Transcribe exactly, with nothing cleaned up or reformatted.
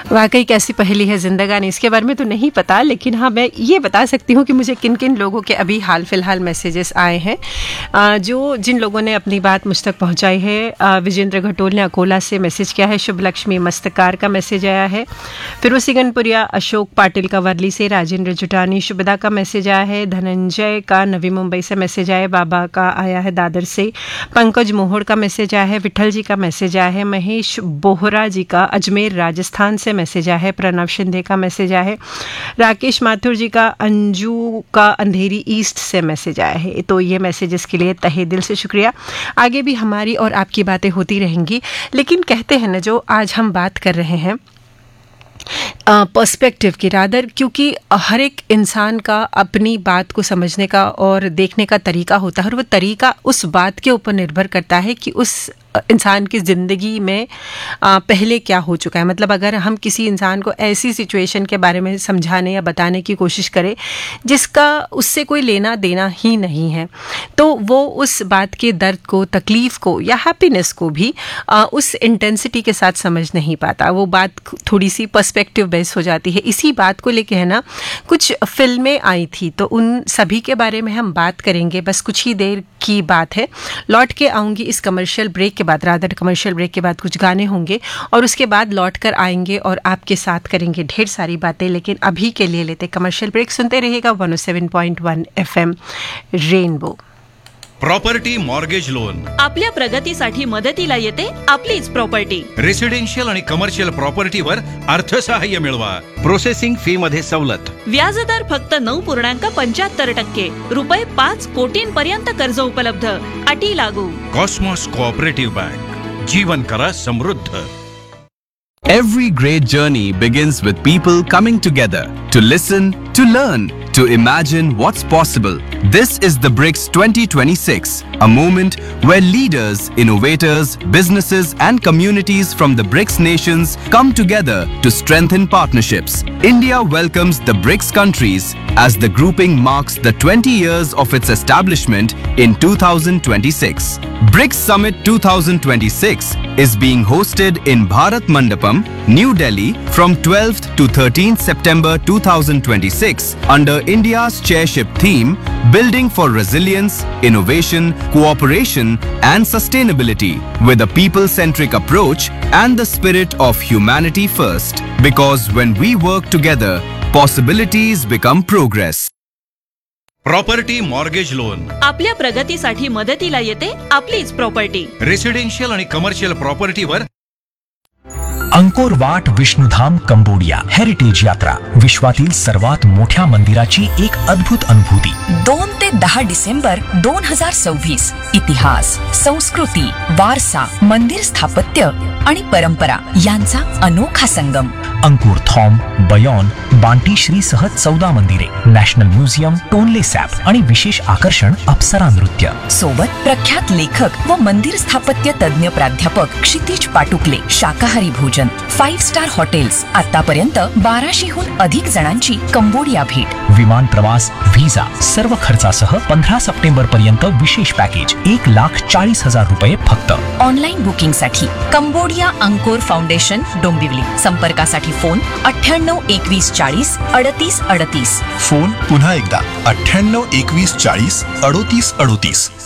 वाकई कैसी पहेली है जिंदगानी, इसके बारे में तो नहीं पता, लेकिन हाँ मैं ये बता सकती हूँ कि मुझे किन किन लोगों के अभी हाल फिलहाल मैसेजेस आए हैं, जो जिन लोगों ने अपनी बात मुझ तक पहुँचाई है। विजेंद्र घटोल ने अकोला से मैसेज किया है, शुभ लक्ष्मी मस्तकार का मैसेज आया है, फिरोज सिगनपुरिया अशोक पाटिल का वर्ली से, राजेंद्र जुटानी शुभदा का मैसेज आया है, धनंजय का नवी मुंबई से मैसेज आया, बाबा का आया है दादर से, पंकज मोहड़ का मैसेज आया है, विठल जी का मैसेज आया है, महेश बोहरा जी का अजमेर राजस्थान से मैसेज आया है, प्रणव शिंदे का मैसेज आया है, राकेश माथुर जी का अंजू का अंधेरी ईस्ट से मैसेज आया है। तो ये मैसेजेस के लिए तहे दिल से शुक्रिया। आगे भी हमारी और आपकी बातें होती रहेंगी, लेकिन कहते हैं ना, जो आज हम बात कर रहे हैं पर्सपेक्टिव की, रादर क्योंकि हर एक इंसान का अपनी बात को समझने का और देखने का तरीका होता है, और वो तरीका उस बात के ऊपर निर्भर करता है कि उस इंसान की ज़िंदगी में आ, पहले क्या हो चुका है। मतलब अगर हम किसी इंसान को ऐसी सिचुएशन के बारे में समझाने या बताने की कोशिश करें जिसका उससे कोई लेना देना ही नहीं है, तो वो उस बात के दर्द को, तकलीफ़ को या हैप्पीनेस को भी आ, उस इंटेंसिटी के साथ समझ नहीं पाता। वो बात थोड़ी सी पर्सपेक्टिव बेस हो जाती है। इसी बात को लेके है ना कुछ फिल्में आई थी, तो उन सभी के बारे में हम बात करेंगे। बस कुछ ही देर की बात है, लौट के आऊँगी इस कमर्शियल ब्रेक के बाद, रादर कमर्शियल ब्रेक के बाद कुछ गाने होंगे और उसके बाद लौट कर आएंगे और आपके साथ करेंगे ढेर सारी बातें। लेकिन अभी के लिए लेते कमर्शियल ब्रेक, सुनते रहिएगा one O seven point one F M rainbow. Property mortgage loan आपल्या प्रगतीसाठी मदतीला येते आपलीच प्रॉपर्टी। रेसिडेन्शियल आणि कमर्शियल प्रॉपर्टीवर अर्थसहाय्य मिळवा, प्रोसेसिंग फी मध्ये सवलत, व्याजदर फक्त नऊ पूर्णांक पंच्याहत्तर टक्के, रुपये पाच कोटींपर्यंत कर्ज उपलब्ध, अटी लागू। कॉस्मॉस कोऑपरेटिव्ह बँक, जीवन करा समृद्ध। Every great journey begins with people coming together to listen, to learn, to imagine what's possible. This is the BRICS twenty twenty-six, a moment where leaders, innovators, businesses and communities from the BRICS nations come together to strengthen partnerships. India welcomes the BRICS countries as the grouping marks the twenty years of its establishment in two thousand twenty-six. BRICS Summit twenty twenty-six is being hosted in Bharat Mandapam, New Delhi from twelfth to thirteenth September two thousand twenty-six under India's chairship theme Building for Resilience, Innovation, Cooperation and Sustainability with a people-centric approach and the spirit of humanity first. Because when we work together, possibilities become progress. Property mortgage loan आपल्या प्रगतीसाठी मदतीला येते आपलीच property. Residential आणि commercial प्रॉपर्टीवर Angkor Wat Vishnudham Cambodia heritage यात्रा, विश्वातील सर्वात मोठ्या मंदिराची एक अद्भुत अनुभूती। दोन ते दहा डिसेंबर दोन हजार सव्वीस। इतिहास, संस्कृती, वारसा, मंदिर स्थापत्य आणि परंपरा यांचा अनोखा संगम। अंकुर थॉम, बयोन, बांटी श्री सह चौदा मंदिरे, नॅशनल म्युझियम, टोनले सॅप आणि विशेष आकर्षण अप्सरा नृत्य सोबत प्रख्यात लेखक व मंदिर स्थापत्य तज्ञ प्राध्यापक क्षितिज पाटुकले, शाकाहारी भोजन, फाइव्ह स्टार हॉटेल्स, आतापर्यंत बाराशेहून अधिक जणांची कंबोडिया भेट, विमान प्रवास, व्हिसा सर्व खर्चासह पंधरा सप्टेंबर पर्यंत विशेष पॅकेज एक लाख चाळीस हजार रुपये फक्त। ऑनलाईन बुकिंग साठी Cambodia Angkor foundation Dombivli, संपर्कासाठी phone अठ्ठ्याण्णव एकवीस चाळीस अडतीस अडतीस। फोन पुन्हा एकदा अठ्ठ्याण्णव एकवीस चाळीस अडतीस अडतीस।